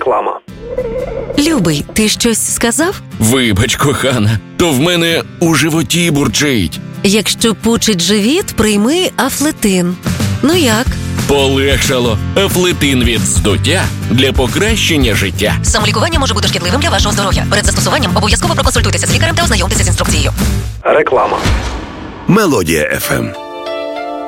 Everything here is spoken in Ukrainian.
Реклама. Любий, ти щось сказав? Вибач, кохана, то в мене у животі бурчить. Якщо пучить живіт, прийми Афлетин. Ну як? Полегшало. Афлетин від здуття для покращення життя. Самолікування може бути шкідливим для вашого здоров'я. Перед застосуванням обов'язково проконсультуйтеся з лікарем та ознайомтеся з інструкцією. Реклама. Мелодія FM.